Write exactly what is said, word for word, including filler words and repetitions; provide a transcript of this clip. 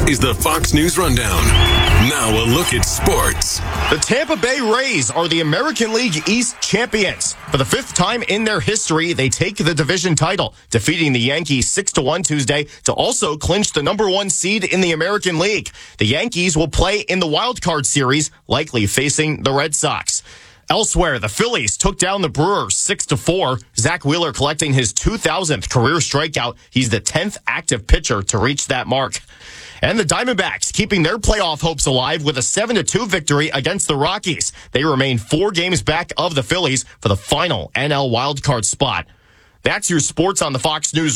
is the Fox News Rundown. Now a look at sports. The Tampa Bay Rays are the American League East champions. For the fifth time in their history, they take the division title, defeating the Yankees six to one Tuesday to also clinch the number one seed in the American League. The Yankees will play in the wild card series, likely facing the Red Sox. Elsewhere, the Phillies took down the Brewers six to four. Zach Wheeler collecting his two thousandth career strikeout. He's the tenth active pitcher to reach that mark. And the Diamondbacks keeping their playoff hopes alive with a seven to two victory against the Rockies. They remain four games back of the Phillies for the final N L wildcard spot. That's your sports on the Fox News